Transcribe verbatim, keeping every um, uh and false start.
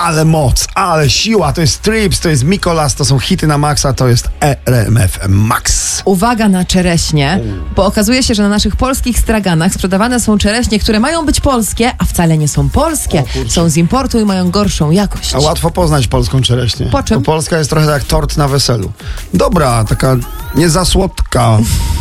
ale moc, ale siła, to jest Trips, to jest Mikolas, to są hity na maksa, to jest R M F Max. Uwaga na czereśnie, bo okazuje się, że na naszych polskich straganach sprzedawane są czereśnie, które mają być polskie, a wcale nie są polskie. Są z importu i mają gorszą jakość. A łatwo poznać polską czereśnię. Po czym? Bo Polska jest trochę jak tort na weselu. Dobra, taka nie za słodka.